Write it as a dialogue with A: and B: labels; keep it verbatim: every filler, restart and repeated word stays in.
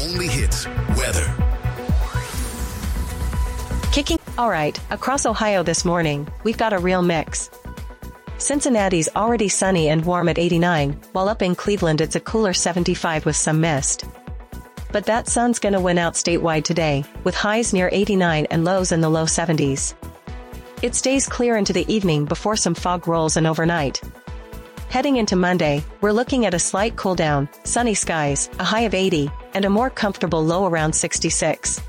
A: only hits, weather.
B: Kicking. All right, across Ohio this morning, we've got a real mix. Cincinnati's already sunny and warm at eighty-nine, while up in Cleveland it's a cooler seventy-five with some mist. But that sun's gonna win out statewide today, with highs near eighty-nine and lows in the low seventies. It stays clear into the evening before some fog rolls in overnight. Heading into Monday, we're looking at a slight cool down, sunny skies, a high of eighty, and a more comfortable low around sixty-six.